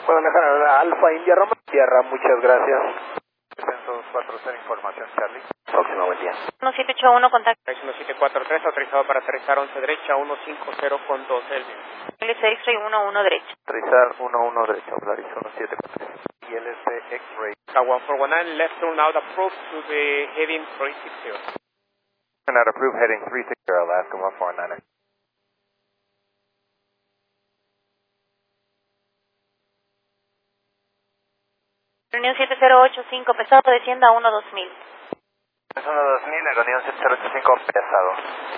Puedo dejar Alfa India Roma. Tierra, muchas gracias. Descenso 40, información Charlie. Próximo, buen día. 1781, contacto. 1743, autorizado para aterrizar 11 derecha, 150 con 12 Elvin. L611 derecha. Aterrizar 11 derecha, Polaris 173. ILC X-Ray. 1419, left turn out approved to the heading 360. Turn out approved heading 360, Alaska 149. Reunión 7085, pesado, descienda 12000. Es 12000, la reunión 7085 pesado.